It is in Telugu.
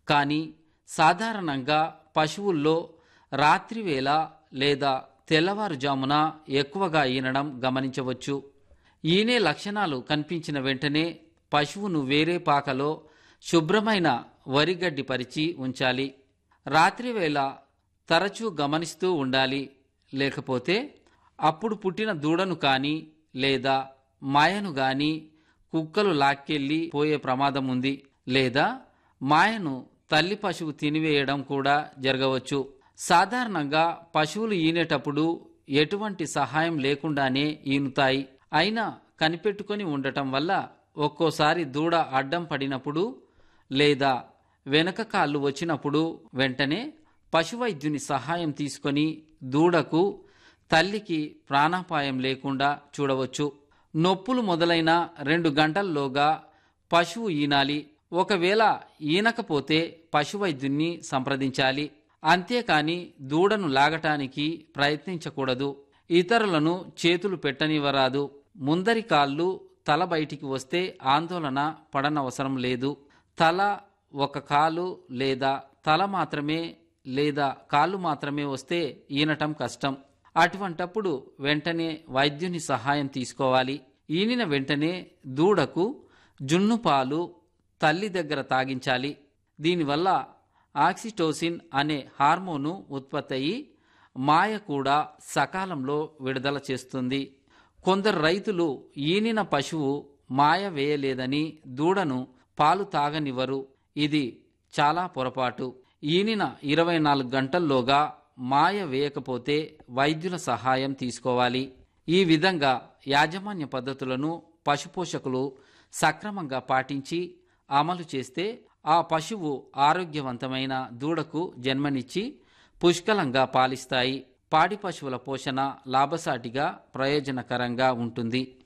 కానీ సాధారణంగా పశువుల్లో రాత్రివేళ లేదా తెల్లవారుజామున ఎక్కువగా ఈనడం గమనించవచ్చు. ఈనే లక్షణాలు కనిపించిన వెంటనే పశువును వేరే పాకలో శుభ్రమైన వరిగడ్డి పరిచి ఉంచాలి. రాత్రివేళ తరచూ గమనిస్తూ ఉండాలి. లేకపోతే అప్పుడు పుట్టిన దూడను కానీ లేదా మాయను గాని కుక్కలు లాక్కెళ్ళి పోయే ప్రమాదం ఉంది. లేదా మాయను తల్లి పశువు తినివేయడం కూడా జరగవచ్చు. సాధారణంగా పశువులు ఈనేటప్పుడు ఎటువంటి సహాయం లేకుండానే ఈనుతాయి. అయినా కనిపెట్టుకొని ఉండటం వల్ల ఒక్కోసారి దూడ అడ్డం పడినప్పుడు లేదా వెనక కాళ్ళు వచ్చినప్పుడు వెంటనే పశువైద్యుని సహాయం తీసుకొని దూడకు తల్లికి ప్రాణాపాయం లేకుండా చూడవచ్చు. నొప్పులు మొదలైన 2 గంటల్లోగా పశువు ఈనాలి. ఒకవేళ ఈనకపోతే పశువైద్యున్ని సంప్రదించాలి. అంతేకాని దూడను లాగటానికి ప్రయత్నించకూడదు. ఇతరులను చేతులు పెట్టనివ్వరాదు. ముందరి కాళ్ళు తల బయటికి వస్తే ఆందోళన పడనవసరం లేదు. తల, ఒక కాలు లేదా తల మాత్రమే లేదా కాళ్ళు మాత్రమే వస్తే ఈనటం కష్టం. అటువంటప్పుడు వెంటనే వైద్యుని సహాయం తీసుకోవాలి. ఈనిన వెంటనే దూడకు జున్ను పాలు తల్లి దగ్గర తాగించాలి. దీనివల్ల ఆక్సిటోసిన్ అనే హార్మోను ఉత్పత్తి అయి మాయ కూడా సకాలంలో విడుదల చేస్తుంది. కొందరు రైతులు ఈనిన పశువు మాయ వేయలేదని దూడను పాలు తాగనివ్వరు. ఇది చాలా పొరపాటు. ఈనిన 24 గంటల్లోగా మాయ వేయకపోతే వైద్యుల సహాయం తీసుకోవాలి. ఈ విధంగా యాజమాన్య పద్ధతులను పశుపోషకులు సక్రమంగా పాటించి అమలు చేస్తే ఆ పశువు ఆరోగ్యవంతమైన దూడకు జన్మనిచ్చి పుష్కలంగా పాలిస్తాయి. పాడి పశువుల పోషణ లాభసాటిగా ప్రయోజనకరంగా ఉంటుంది.